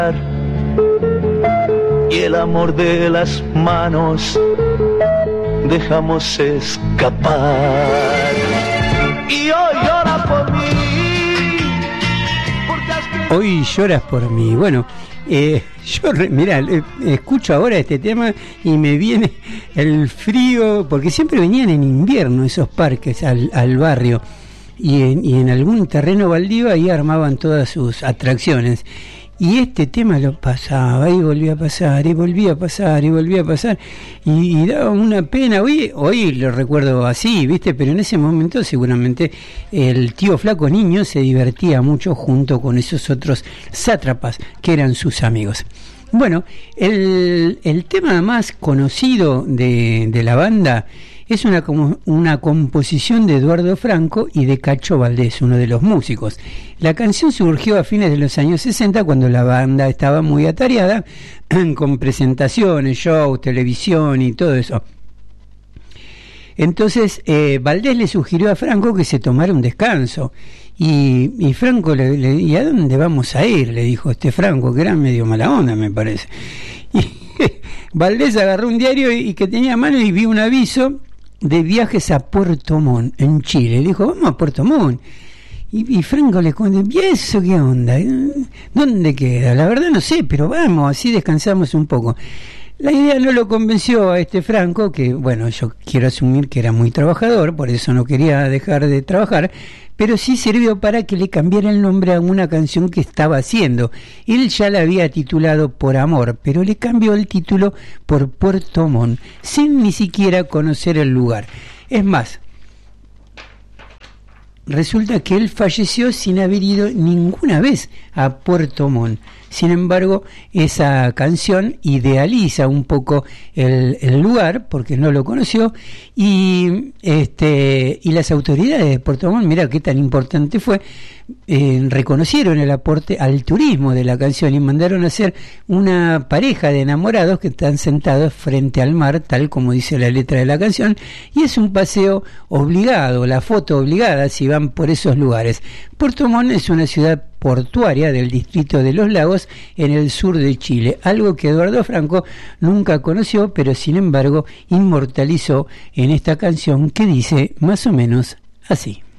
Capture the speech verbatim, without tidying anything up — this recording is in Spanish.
Y el amor de las manos dejamos escapar. Y hoy llora por mí. Hoy lloras por mí. Bueno, eh, yo, mirá, eh, escucho ahora este tema y me viene el frío, porque siempre venían en invierno esos parques al, al barrio, y en, y en algún terreno baldío ahí armaban todas sus atracciones. Y este tema lo pasaba, y volvía a pasar, y volvía a pasar, y volvía a pasar, y, y daba una pena. Hoy, hoy lo recuerdo así, ¿viste? Pero en ese momento seguramente el tío Flaco Niño se divertía mucho junto con esos otros sátrapas que eran sus amigos. Bueno, el, el tema más conocido de, de la banda es una, una composición de Eduardo Franco y de Cacho Valdés, uno de los músicos. La canción surgió a fines de los años sesenta, cuando la banda estaba muy atareada con presentaciones, shows, televisión y todo eso. Entonces eh, Valdés le sugirió a Franco que se tomara un descanso, y, y Franco le, le ¿y a dónde vamos a ir?, le dijo este Franco, que era medio mala onda, me parece. Y Valdés agarró un diario y, y que tenía a mano, y vio un aviso de viajes a Puerto Montt, en Chile. Le dijo, vamos a Puerto Montt. Y, y Franco le contó, ¿y eso qué onda? ¿Dónde queda? La verdad no sé, pero vamos, así descansamos un poco. La idea no lo convenció a este Franco, que bueno, yo quiero asumir que era muy trabajador, por eso no quería dejar de trabajar, pero sí sirvió para que le cambiara el nombre a una canción que estaba haciendo. Él ya la había titulado Por Amor, pero le cambió el título por Puerto Montt, sin ni siquiera conocer el lugar. Es más, resulta que él falleció sin haber ido ninguna vez a Puerto Montt. Sin embargo, esa canción idealiza un poco el, el lugar, porque no lo conoció, y este y las autoridades de Puerto Montt, mirá qué tan importante fue, eh, reconocieron el aporte al turismo de la canción y mandaron a hacer una pareja de enamorados que están sentados frente al mar, tal como dice la letra de la canción, y es un paseo obligado, la foto obligada si van por esos lugares. Puerto Montt es una ciudad portuaria del distrito de Los Lagos, en el sur de Chile, algo que Eduardo Franco nunca conoció, pero sin embargo inmortalizó en esta canción que dice más o menos así.